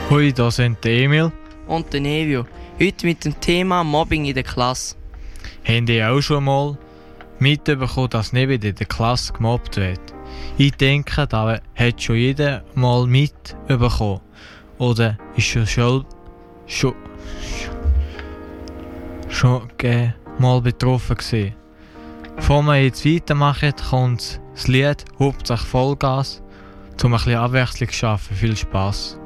Hoi, da sind der Emil. Und der Nevio. Heute mit dem Thema Mobbing in der Klasse. Haben die auch schon mal mitbekommen, dass nicht in der Klasse gemobbt wird? Ich denke, da hat schon jeder mal mitbekommen. Oder ist schon mal betroffen gewesen. Bevor wir jetzt weitermachen, kommt das Lied «Hauptsache Vollgas», um ein bisschen Abwechslung zu schaffen. Viel Spass!